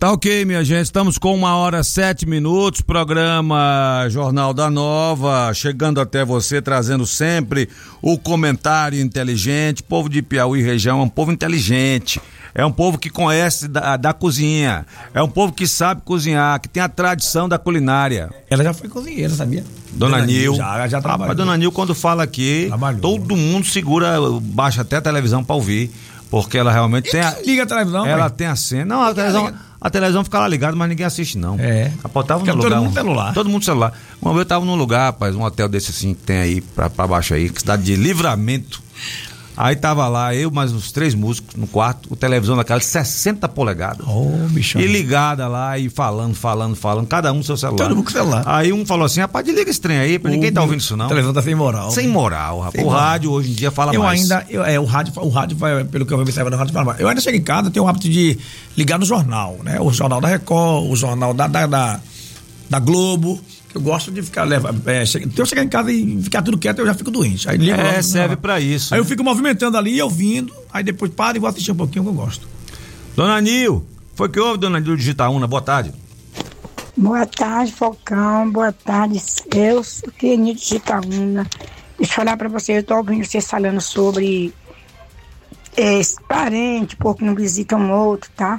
Tá ok, minha gente, estamos com 1h07, programa Jornal da Nova, chegando até você, trazendo sempre o comentário inteligente. Povo de Piauí região é um povo inteligente, é um povo que conhece da cozinha, é um povo que sabe cozinhar, que tem a tradição da culinária. Ela já foi cozinheira, sabia? Dona Nil. Já trabalhou. Mas Dona Nil, quando fala aqui, todo mundo segura, baixa até a televisão pra ouvir, porque ela realmente tem liga a televisão, ela tem a cena. Não, a televisão fica lá ligada, mas ninguém assiste, não. Rapaz, tava no lugar. Todo mundo celular. Todo mundo celular. Uma vez eu tava num lugar, rapaz, um hotel desse assim que tem aí pra baixo aí, cidade de Livramento. Aí tava lá, eu mais uns 3 músicos no quarto, o televisão daquela de 60 polegadas. Bichão. E ligada lá e falando, cada um no seu celular. Todo mundo com celular. Aí um falou assim, rapaz, desliga esse trem aí, pra ninguém tá ouvindo isso não. A televisão tá sem moral. Sem moral, rapaz. O rádio hoje em dia fala mais. O rádio vai, pelo que eu observo no rádio, fala mais. Eu ainda chego em casa, tenho o hábito de ligar no jornal, né? O jornal da Record, o jornal da Globo. Eu gosto de ficar eu chegar em casa e ficar tudo quieto, eu já fico doente. Aí serve pra isso. Aí eu fico movimentando ali, ouvindo, aí depois paro e vou assistir um pouquinho que eu gosto. Dona Nil, foi que houve, Dona Nil de Itaúna? Boa tarde. Boa tarde, Falcão, boa tarde, eu sou Nil de Itaúna. Deixa eu falar pra você, eu tô ouvindo vocês falando sobre parente, pouco não visitam um outro, tá?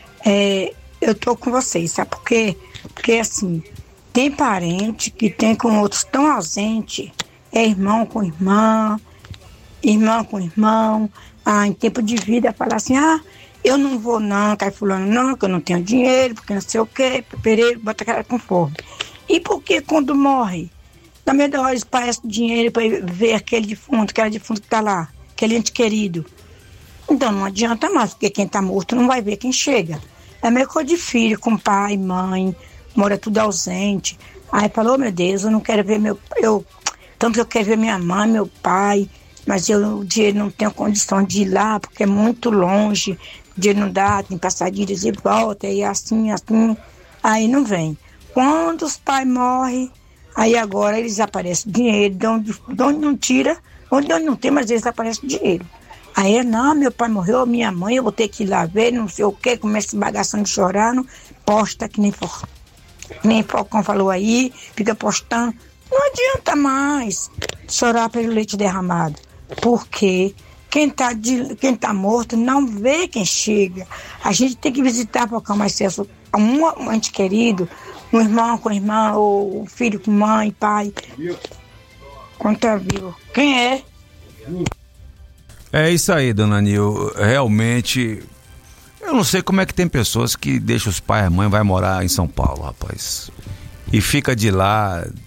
Eu tô com vocês, sabe por quê? Porque assim, tem parente que tem com outros tão ausente, irmão com irmã com irmão, em tempo de vida, fala assim, eu não vou não, cai fulano não, que eu não tenho dinheiro, porque não sei o quê, bota aquela conforme. E por que quando morre, na mesma hora eles parecem dinheiro para ver aquele defunto que tá lá, aquele ente querido? Então não adianta mais, porque quem tá morto não vai ver quem chega. É meio coisa de filho com pai, mãe, mora tudo ausente. Aí falou, meu Deus, eu não quero ver tanto que eu quero ver minha mãe, meu pai, mas o dinheiro não tenho condição de ir lá, porque é muito longe, o dinheiro não dá, tem passadias e volta, e assim, aí não vem. Quando os pais morrem, aí agora eles aparecem dinheiro, de onde não tira, onde não tem, mas eles aparecem dinheiro. Aí, não, meu pai morreu, minha mãe, eu vou ter que ir lá ver, não sei o quê, começa bagaçando, chorando, posta que nem Falcão falou aí, fica postando. Não adianta mais chorar pelo leite derramado, porque quem tá morto não vê quem chega. A gente tem que visitar, Falcão, mais cedo, um ente querido, um irmão com irmã, ou um filho com mãe, pai. Quando tá vivo. Quem é? É isso aí, Dona Nil, realmente, eu não sei como é que tem pessoas que deixam os pais e a mãe vai morar em São Paulo, rapaz, e fica de lá